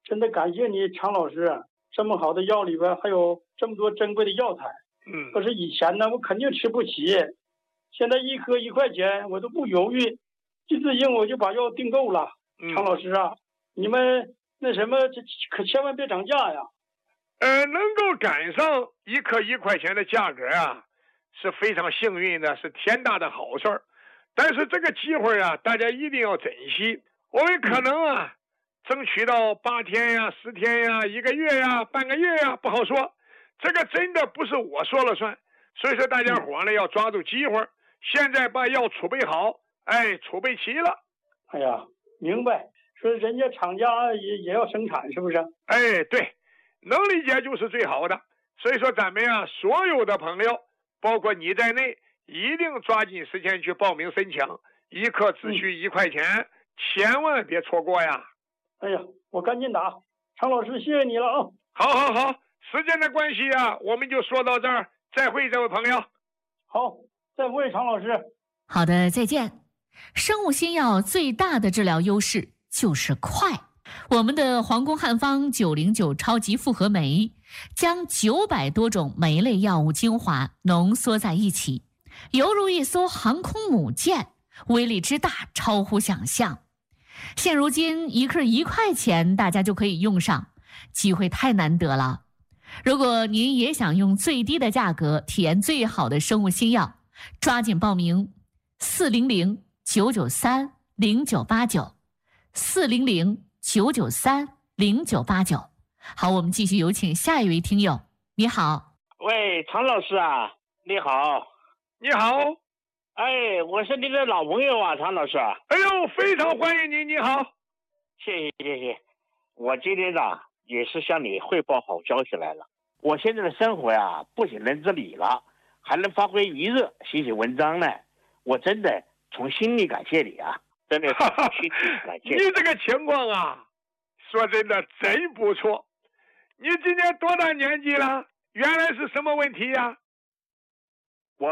真的感谢你，常老师，这么好的药里边还有这么多珍贵的药材。要是以前呢，我肯定吃不起，现在一颗1块钱，我都不犹豫，一次性我就把药订购了。常老师啊，你们那什么，这可千万别涨价呀。 能够赶上一颗1块钱的价格啊，是非常幸运的，是天大的好事儿。但是这个机会啊，大家一定要珍惜。我们可能啊，争取到8天呀、10天呀、1个月呀、半个月呀，不好说。这个真的不是我说了算。所以说大家伙呢要抓住机会，现在把药储备好，储备齐了。 哎呀，明白。说人家厂家也要生产，是不是？ 对，能理解就是最好的。所以说咱们啊，所有的朋友，包括你在内，一定抓紧时间去报名申请，一颗只需1块钱，千万别错过呀！ 哎呀，我赶紧打。常老师，谢谢你了啊！ 好，时间的关系啊，我们就说到这儿，再会，这位朋友。 好，再会，常老师。 好的，再见。生物新药最大的治疗优势就是快。我们的皇宫汉方909超级复合酶将900多种酶类药物精华浓缩在一起，犹如一艘航空母舰，威力之大超乎想象。现如今一克1块钱，大家就可以用上，机会太难得了。如果您也想用最低的价格体验最好的生物新药，抓紧报名400-993-0989 400-993-0989。好，我们继续有请下一位听友。你好。 喂，常老师啊，你好。 你好。 我是您的老朋友啊，常老师。 哎呦，非常欢迎你，你好。 谢谢。我今天呢也是向你汇报好消息来了。我现在的生活呀，不仅能自理了，还能发挥余热，写文章呢。我真的从心里感谢你啊，真的从心里感谢你。 你这个情况啊，说真的真不错。你今年多大年纪了？原来是什么问题呀？ 我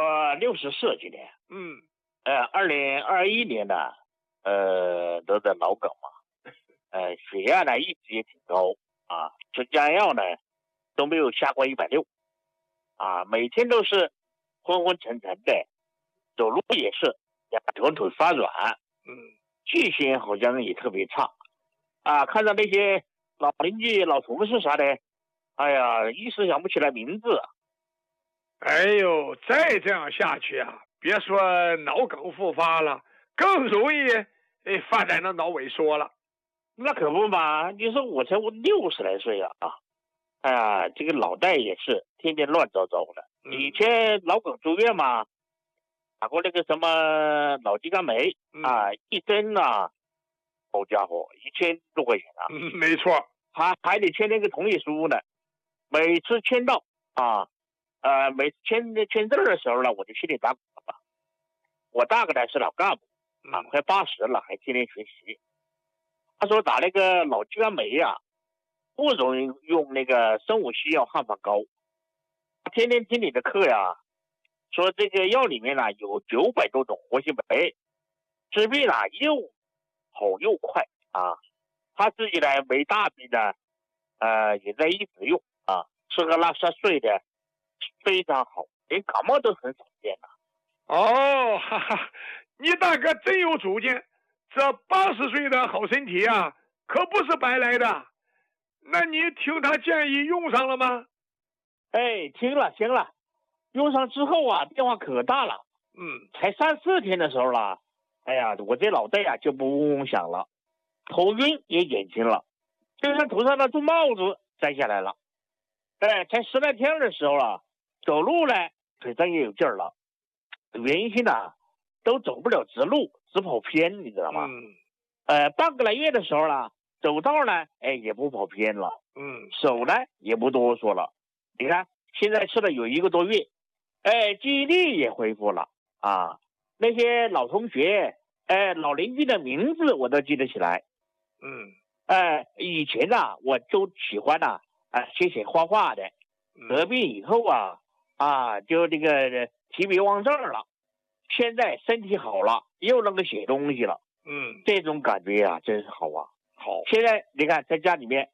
64今年。2021年呢，得的脑梗嘛。血压呢一直也挺高啊，吃降药呢都没有下过160啊，每天都是昏昏沉沉的，走路也是两腿发软，记性好像也特别差啊。看到那些老邻居、老同事啥的，哎呀，一时想不起来名字。 哎呦，再这样下去啊，别说脑梗复发了，更容易发展到脑萎缩了。 那可不嘛，你说我才60来岁啊，哎呀，这个脑袋也是天天乱糟糟的。以前脑梗住院嘛，打过那个什么脑肌酐酶啊，一针啊，好家伙，1000多块钱啊。 没错， 还得签那个同意书呢。每次签到啊，每次签字的时候呢，我就心里打鼓了。我大哥呢是老干部啊，快80了，还天天学习。他说打那个脑肌酐酶啊，不容易用那个生物西药汉方膏。他天天听你的课呀，说这个药里面呢有900多种活性酶，治病呢又好又快啊。他自己呢没大病呢，也在一直用啊，吃喝拉撒睡的非常好，连感冒都很少见了。 哦，哈哈，你大哥真有主见。这80岁的好身体啊，可不是白来的。那你听他建议用上了吗？ 听了，用上之后啊，变化可大了。才3、4天的时候了，哎呀，我这脑袋啊就不嗡嗡响了，头晕也减轻了，就像头上的重帽子摘下来了。才10来天的时候了，走路呢腿上也有劲儿了，原先呢都走不了直路，只跑偏，你知道吗？半个来月的时候了，走道呢，也不跑偏了。手呢也不哆嗦了。你看，现在吃了有1个多月，记忆力也恢复了啊。那些老同学，老邻居的名字我都记得起来。以前呢，我就喜欢写画画的。得病以后就这个提笔忘字了。现在身体好了，又能够写东西了。这种感觉啊，真是好啊。好，现在你看在家里面